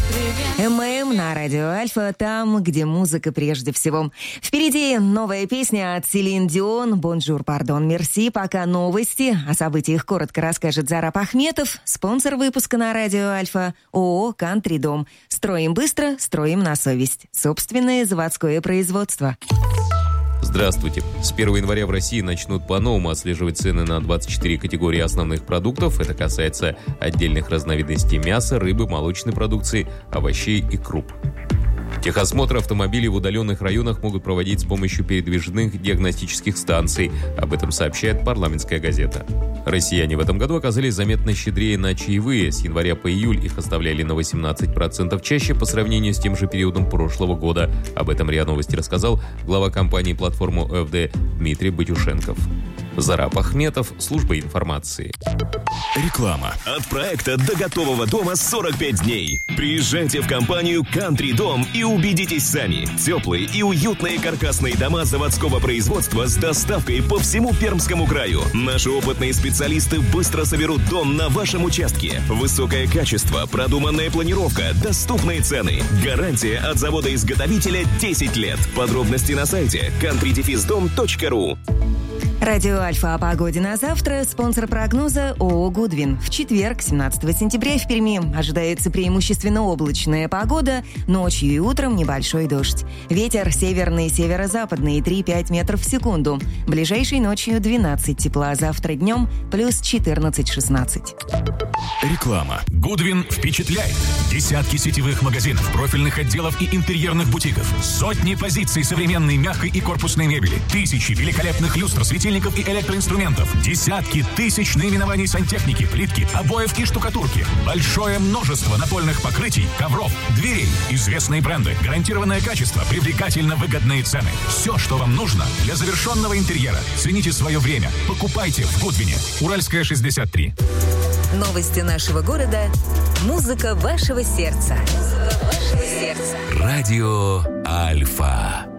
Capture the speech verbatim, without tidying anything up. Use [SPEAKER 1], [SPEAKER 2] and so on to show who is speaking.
[SPEAKER 1] ММ на радио Альфа, там, где музыка прежде всего. Впереди новая песня от Селин Дион «Бонжур, пардон, мерси». Пока новости. О событиях коротко расскажет Зарап Ахметов. Спонсор выпуска на радио Альфа ООО «Кантри Дом». Строим быстро, строим на совесть. Собственное заводское производство.
[SPEAKER 2] Здравствуйте. С первого января в России начнут по-новому отслеживать цены на двадцать четыре категории основных продуктов. Это касается отдельных разновидностей мяса, рыбы, молочной продукции, овощей и круп. Техосмотр автомобилей в удаленных районах могут проводить с помощью передвижных диагностических станций. Об этом сообщает «Парламентская газета». Россияне в этом году оказались заметно щедрее на чаевые. С января по июль их оставляли на восемнадцать процентов чаще по сравнению с тем же периодом прошлого года. Об этом РИА Новости рассказал глава компании «Платформу ОФД» Дмитрий Батюшенков. Зарап Ахметов, служба информации.
[SPEAKER 3] Реклама. От проекта до готового дома сорок пять дней. Приезжайте в компанию «Кантри Дом» и убедитесь сами. Теплые и уютные каркасные дома заводского производства с доставкой по всему Пермскому краю. Наши опытные специалисты быстро соберут дом на вашем участке. Высокое качество, продуманная планировка, доступные цены. Гарантия от завода-изготовителя десять лет. Подробности на сайте кантри дефис дом точка ру.
[SPEAKER 1] Радио Альфа о погоде на завтра. Спонсор прогноза ООО «Гудвин». В четверг, семнадцатого сентября, в Перми ожидается преимущественно облачная погода. Ночью и утром небольшой дождь. Ветер северный, северо-западный три-пять метров в секунду. Ближайшей ночью двенадцать тепла. Завтра днем плюс четырнадцать-шестнадцать.
[SPEAKER 4] Реклама. «Гудвин» впечатляет. Десятки сетевых магазинов, профильных отделов и интерьерных бутиков. Сотни позиций современной мягкой и корпусной мебели. Тысячи великолепных люстр, светильников и электроинструментов. Десятки тысяч наименований сантехники, плитки, обоев и штукатурки. Большое множество напольных покрытий, ковров, дверей. Известные бренды, гарантированное качество, привлекательно выгодные цены. Все, что вам нужно для завершенного интерьера. Цените свое время. Покупайте в «Гудвине». Уральская, шестьдесят три.
[SPEAKER 5] Новости нашего города. Музыка вашего сердца. Музыка вашего сердца.
[SPEAKER 4] Радио Альфа.